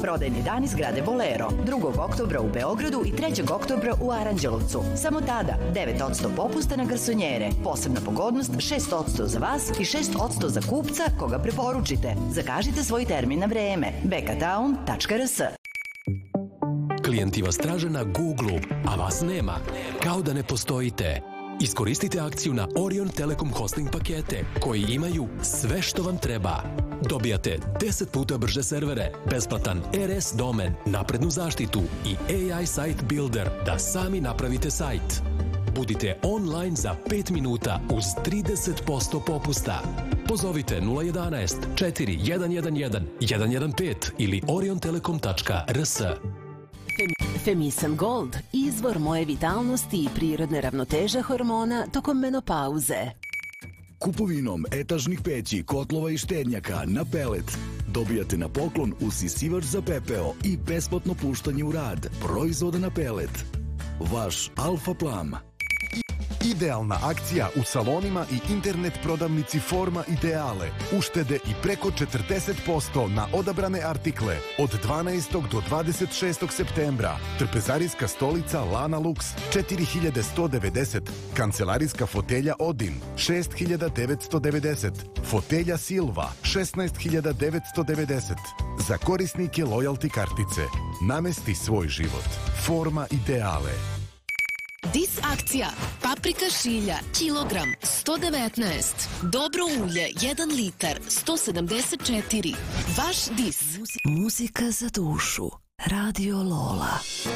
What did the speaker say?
Prodajni dani zgrade Bolero, 2. oktobra u Beogradu i 3. oktobra u Aranđelovcu. Samo tada 9% popusta na garsonjere. Posebna pogodnost 6% za vas i 6% za kupca koga preporučite. Zakažite svoj termin na vreme. bekatown.rs. Klijenti vas traže na Google, a vas nema. Kao da ne postojite. Iskoristite akciju na Orion Telekom hosting pakete koji imaju sve što vam treba. Dobijate 10 puta brže servere, besplatan RS domen, naprednu zaštitu i AI Site Builder da sami napravite sajt. Budite online za 5 minuta uz 30% popusta. Pozovite 011 4111 115 ili oriontelekom.rs. Femisan Gold, izvor moje vitalnosti i prirodne ravnoteže hormona tokom menopauze. Kupovinom etažnih peći, kotlova i štednjaka na pelet dobijate na poklon usisivač za pepeo i besplatno puštanje u rad proizvoda na pelet. Vaš Alfa Plam. Idealna akcija u salonima i internet prodavnici Forma Ideale. Uštede i preko 40% na odabrane artikle od 12. do 26. septembra. Trpezarijska stolica Lana Lux 4190. Kancelarijska fotelja Odin 6990. Fotelja Silva 16990. Za korisnike lojalty kartice. Namesti svoj život. Forma Ideale. Dis akcija. Paprika šilja, kilogram, 119. Dobro ulje, 1 litar, 174. Vaš Dis. Muzika za dušu. Radio Lola.